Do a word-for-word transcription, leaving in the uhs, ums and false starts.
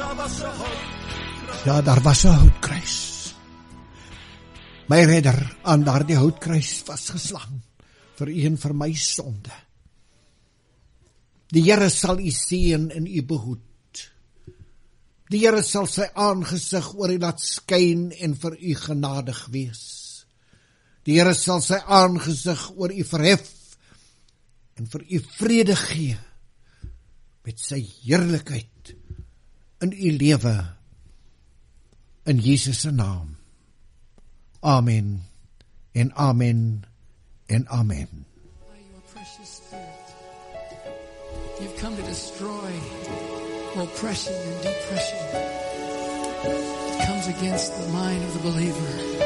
Ja, daar was 'n houtkruis. My redder aan daardie houtkruis vasgeslaan vir u en vir my sonde. Die Here sal u seën en u behoed. Die Here sal sy aangesig oor u laat skyn en vir u genadig wees. Die Here sal sy aangesig oor u verhef en vir u vrede gee met sy heerlikheid in u lewe, in Jesus se naam. Amen en amen en amen. By your precious Spirit, you've come to destroy oppression and depression. It comes against the mind of the believer.